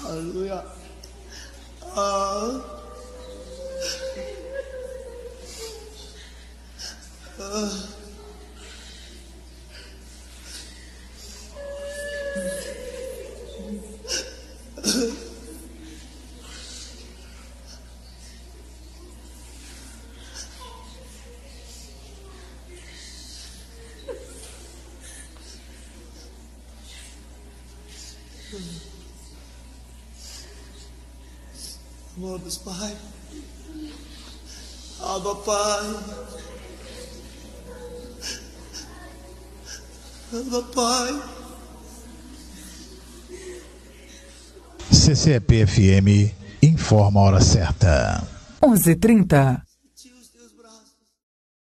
Aleluia. Amores, Pai. Abba, Pai. Abba, Pai. CCEP FM informa a hora certa. 11h30.